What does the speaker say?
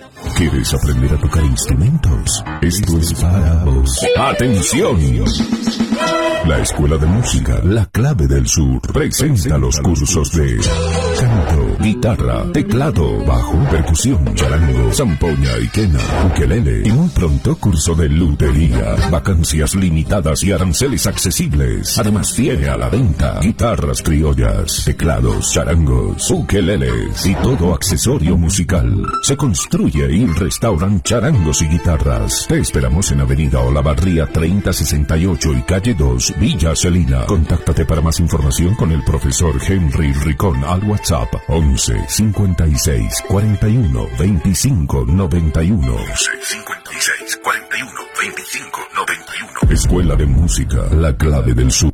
¿Quieres aprender a tocar instrumentos? Esto es para vos. ¡Atención! La Escuela de Música, La Clave del Sur, presenta los cursos de canto, guitarra, teclado, bajo, percusión, charango, zampoña y quena, ukelele, y muy pronto curso de lutería. Vacancias limitadas y aranceles accesibles. Además tiene a la venta guitarras criollas, teclados, charangos, ukeleles y todo accesorio musical. Se construye y restauran charangos y guitarras. Te esperamos en Avenida Olavarría 3068 y Calle 2, Villa Celina. Contáctate para más información con el profesor Henry Ricón al WhatsApp 11 56 41 25 91. 11 56 41 25 91. Escuela de Música, La Clave del Sur.